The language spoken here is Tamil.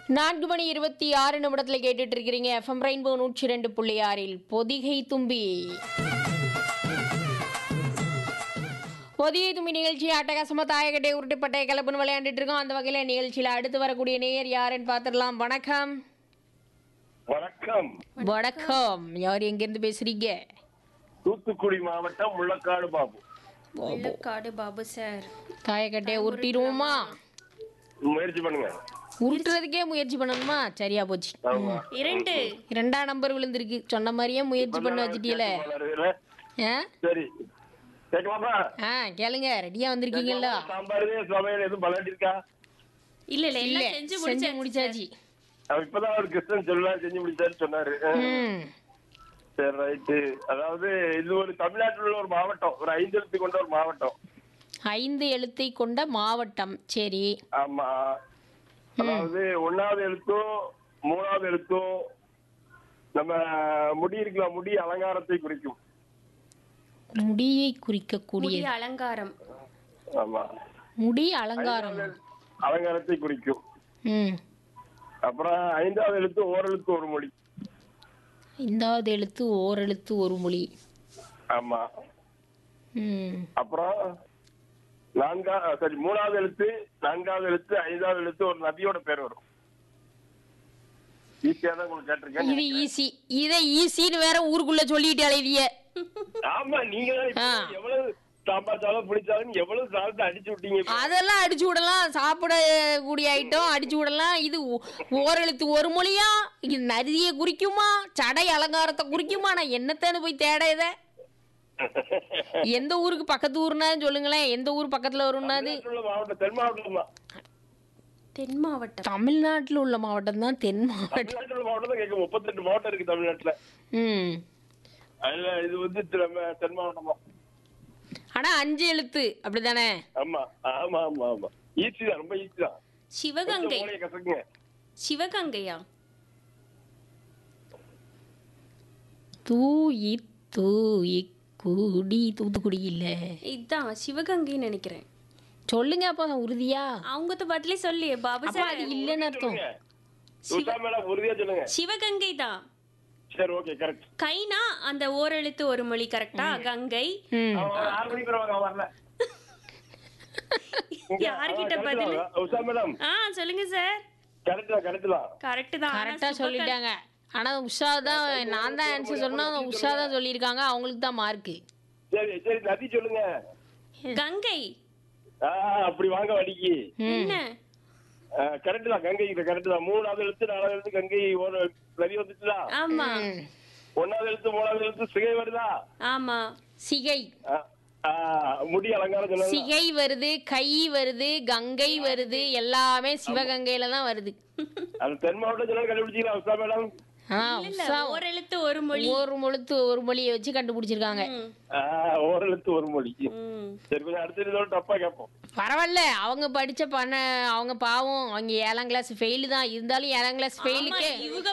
4:26 கேட்டுட்டு இருக்கிறீங்க எஃப்எம் ரெயின்போ 102.6 பொதிகை தும்பி. பொதிகை தும்பி நிகழ்ச்சி அட்டகாசமா தாயக்கட்டை உருட்டுப்பட்டை கிளப்புன்னு விளையாண்டுட்டு இருக்கோம். அந்த வகையில நிகழ்ச்சியில அடுத்து வரக்கூடிய நேயர் யாருன்னு பார்த்துடலாம். வணக்கம். வணக்கம். வணக்கம். யார் எங்கிருந்து பேசுறீங்க? தூத்துக்குடி மாவட்டம் முள்ளக்காடு பாபு. முள்ளக்காடு பாபு சார். தாயக்கட்டையை உருட்டிடுவோமா? முயற்சி பண்ணுங்க. உருட்டுறதுக்கே முயற்சி பண்ணணுமா? சரியா போச்சு. ஆமா. 2ஆம் நம்பர் விழுந்திருக்கு. சொன்ன மாதிரியே முயற்சி பண்ண வச்சுட்டீல. சரி கேட்கலாமா? கேளுங்க. ரெடியா வந்திருக்கீங்கல்ல? சாம்பார் சமையல் எதுவும் பலாட்டி இருக்கா? இல்ல இல்ல, செஞ்சு முடிச்சாச்சு. இப்பதான் ஒரு கிருஷ்ணன் சொல்லலாம் செஞ்சு முடிச்சாரு சொன்னாரு. சரி ரைட்டு. அதாவது இது ஒரு தமிழ்நாட்டில் உள்ள ஒரு மாவட்டம், ஒரு 5 எழுத்து கொண்ட ஒரு மாவட்டம். 5 எழுத்தை கொண்ட மாவட்டம். சரி. ஆமா. அதாவது 1வது எழுத்தும் 3வது எழுத்தும் நம்ம முடி இருக்கலாம், முடி அலங்காரத்தை குறிக்கும். முடியை குறிக்கக்கூடிய முடி அலங்காரம். ஆமா. முடி அலங்காரம். அலங்காரத்தை குறிக்கும். அப்புறம் 5வது எழுத்து ஓரெழுத்து ஒரு மொழி. 5வது எழுத்து ஓரெழுத்து ஒரு மொழி. ஆமா. அப்புறம் 3வது எழுத்து 4வது எழுத்து 5வது எழுத்து ஒரு நதியோட பேர் வரும். ஈஸியா தான் உங்களுக்கு கேட்டிருக்கேன். இது ஈஸி. இதை ஈஸின்னு வேற ஊருக்குள்ள சொல்லிட்டு அலைவிய. ஆமா. நீங்க எவ்வளவு சாம்பார் சாதம் பிடிச்சாலும் எவ்வளவு சாதத்தை அடிச்சு விட்டீங்க. அதெல்லாம் அடிச்சு விடலாம். சாப்பிடக்கூடிய ஐட்டம் அடிச்சு விடலாம். இது ஓரெழுத்து ஒரு மொழியா? இது நதியை குறிக்குமா? சடை அலங்காரத்தை குறிக்குமா? நான் என்னத்தேன்னு போய் தேட இத. எந்த ஊருக்கு பக்கத்து ஊர்னா சொல்லுங்களேன். எந்த ஊர் பக்கத்துல வரும்னாது? தென் மாவட்டம் தான். தென் மாவட்டம். தமிழ்நாட்டுல உள்ள மாவட்டம் தான் தென் மாவட்டம். மாவட்டம் தான் கேட்க 38 மாவட்டம் இருக்கு தமிழ்நாட்டுல. அதுல இது வந்து தென் மாவட்டம் தான். ஆனா 5 எழுத்து அப்படிதானே? ஆமா ஆமா ஆமா ஆமா. ஈஸி தான், ரொம்ப ஈஸி தான். சிவகங்கை. கசக்குங்க. சிவகங்கையா? தூயி தூயி கூடி தூத்துக்குடி இல்ல. இதான் சிவகங்கைன்னு நினைக்கிறேன். சொல்லுங்க அப்ப உறுதியா. அவங்க பதிலே சொல்லி பாபு சார். அது இல்லன்னு அர்த்தம். உறுதியா சொல்லுங்க. சிவகங்கை தான். சரி ஓகே கரெக்ட். கைனா அந்த ஓரெழுத்து ஒரு மொழி கரெக்டா? கங்கை. யார்கிட்ட பதில்? உஷா மேடம். சொல்லுங்க சார். கரெக்ட் தான் கரெக்ட் தான். கரெக்ட் தான். கரெக்டா சொல்லிட்டாங்க. ஆனா உஷா தான், நான் தான் ஆன்சர் சொன்னா உஷா தான் சொல்லியிருக்காங்க. அவங்களுக்கு தான் மார்க். சரி சரி நதி சொல்லுங்க. கங்கை. அப்படி வாங்க வடிக்கு. என்ன? கரெக்ட் தான். கங்கை கரெக்ட் தான். 3வது எழுத்து 4வது எழுத்து கங்கை ஒரு நதி வந்துச்சுல. ஆமா. 1வது எழுத்து 3வது எழுத்து சிகை வருதா? ஆமா. சிகை. முடி அலங்காரம் சொல்லுங்க. சிகை வருது, கை வருது, கங்கை வருது. எல்லாமே சிவகங்கையில தான் வருது. அது தென் மாவட்டம் சொல்ல கண்டுபிடிச்சீங்களா உஷா மேடம்? ஒரு எழுத்து ஒரு மொழி. ஒரு மொழியை வச்சு கண்டுபிடிச்சிருக்காங்க. ஒரு எழுத்து ஒரு மொழி. சரி கொஞ்சம் அடுத்த டப்பா கேட்போம். பரவாயில்ல. அவங்க படிச்ச அவங்க பாவம் அவங்க 7ஆம் கிளாஸ் ஃபெயிலு தான். இருந்தாலும் 7ஆம் கிளாஸ் ஃபெயிலுக்கே